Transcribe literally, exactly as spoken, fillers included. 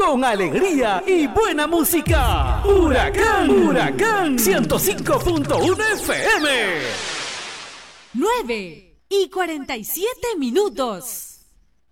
con alegría y buena música. Huracán, Huracán ciento cinco punto uno F M. nueve y cuarenta y siete minutos.